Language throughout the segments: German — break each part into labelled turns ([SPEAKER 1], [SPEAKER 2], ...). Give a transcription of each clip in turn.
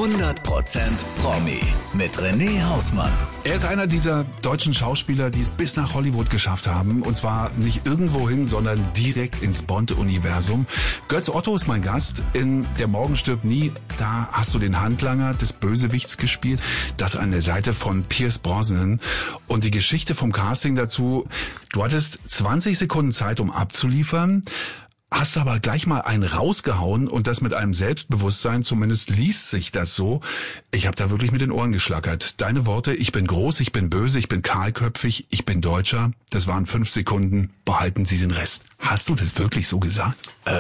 [SPEAKER 1] 100% Promi mit René Hausmann.
[SPEAKER 2] Er ist einer dieser deutschen Schauspieler, die es bis nach Hollywood geschafft haben. Und zwar nicht irgendwohin, sondern direkt ins Bond-Universum. Götz Otto ist mein Gast in Der Morgen stirbt nie. Da hast du den Handlanger des Bösewichts gespielt. Das an der Seite von Pierce Brosnan. Und die Geschichte vom Casting dazu. Du hattest 20 Sekunden Zeit, um abzuliefern. Hast aber gleich mal einen rausgehauen und das mit einem Selbstbewusstsein, zumindest liest sich das so. Ich habe da wirklich mit den Ohren geschlackert. Deine Worte: Ich bin groß, ich bin böse, ich bin kahlköpfig, ich bin Deutscher. Das waren 5 Sekunden, behalten Sie den Rest. Hast du das wirklich so gesagt?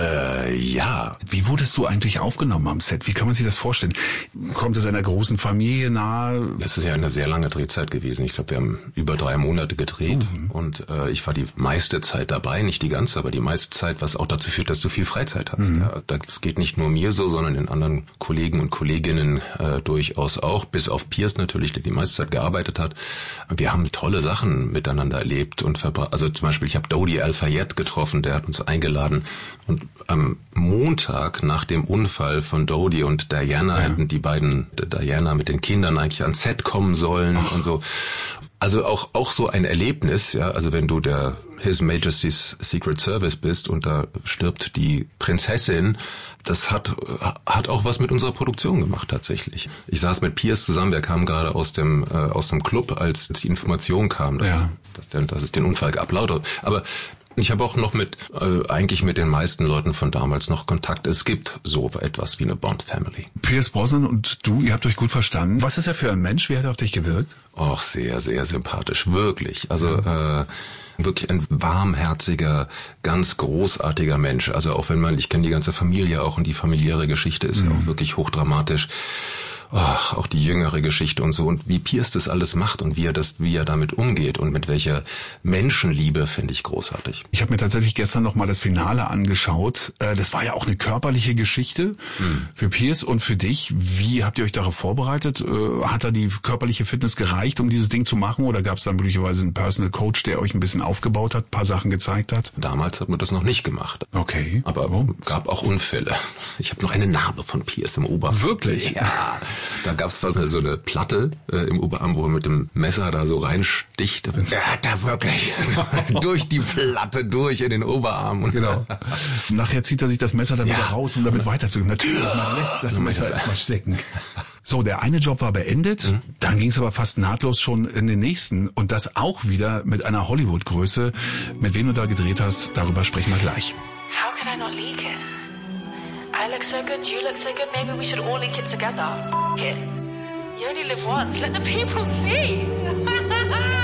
[SPEAKER 3] Ja.
[SPEAKER 2] Wie wurdest du eigentlich aufgenommen am Set? Wie kann man sich das vorstellen? Kommt es einer großen Familie nahe?
[SPEAKER 3] Es ist ja eine sehr lange Drehzeit gewesen. Ich glaube, wir haben über 3 Monate gedreht und ich war die meiste Zeit dabei, nicht die ganze, aber die meiste Zeit, was auch dazu führt, dass du viel Freizeit hast. Ja, das geht nicht nur mir so, sondern den anderen Kollegen und Kolleginnen durchaus auch, bis auf Pierce natürlich, der die meiste Zeit gearbeitet hat. Wir haben tolle Sachen miteinander erlebt und verbracht. Also zum Beispiel, ich habe Dodi Al-Fayed getroffen, der hat uns eingeladen und am Montag nach dem Unfall von Dodi und Diana hätten die beiden, Diana mit den Kindern, eigentlich ans Set kommen sollen und so. Also auch so ein Erlebnis, ja, also wenn du der His Majesty's Secret Service bist und da stirbt die Prinzessin, das hat auch was mit unserer Produktion gemacht tatsächlich. Ich saß mit Pierce zusammen, wir kamen gerade aus dem Club, als die Information kam, dass es den Unfall gab, lauter. Aber ich habe auch noch eigentlich mit den meisten Leuten von damals noch Kontakt. Es gibt so etwas wie eine Bond-Family.
[SPEAKER 2] Pierce Brosnan und du, ihr habt euch gut verstanden. Was ist er für ein Mensch? Wie hat er auf dich gewirkt?
[SPEAKER 3] Och, sehr, sehr sympathisch. Wirklich. Also, wirklich ein warmherziger, ganz großartiger Mensch. Also auch wenn ich kenne die ganze Familie auch und die familiäre Geschichte ist ja auch wirklich hochdramatisch. Auch die jüngere Geschichte und so und wie Pierce das alles macht und wie er damit umgeht und mit welcher Menschenliebe, finde ich großartig.
[SPEAKER 2] Ich habe mir tatsächlich gestern noch mal das Finale angeschaut. Das war ja auch eine körperliche Geschichte für Pierce und für dich. Wie habt ihr euch darauf vorbereitet? Hat da die körperliche Fitness gereicht, um dieses Ding zu machen, oder gab es da möglicherweise einen Personal Coach, der euch ein bisschen aufgebaut hat, ein paar Sachen gezeigt hat?
[SPEAKER 3] Damals hat man das noch nicht gemacht.
[SPEAKER 2] Okay.
[SPEAKER 3] Aber gab auch Unfälle. Ich habe noch eine Narbe von Pierce im Oberarm.
[SPEAKER 2] Wirklich?
[SPEAKER 3] Ja. Da gab's so eine Platte im Oberarm, wo er mit dem Messer da so reinsticht. Der hat da wirklich durch die Platte durch in den Oberarm. Und
[SPEAKER 2] genau. Nachher zieht er sich das Messer dann wieder raus, um damit weiterzugehen. Natürlich, man lässt das Messer erstmal stecken. So, der eine Job war beendet, dann ging es aber fast nahtlos schon in den nächsten. Und das auch wieder mit einer Hollywood-Größe. Mit wem du da gedreht hast, darüber sprechen wir gleich.
[SPEAKER 4] How could I not leak it? I look so good, you look so good, maybe we should all leak it together. F*** it. You only live once, let the people see.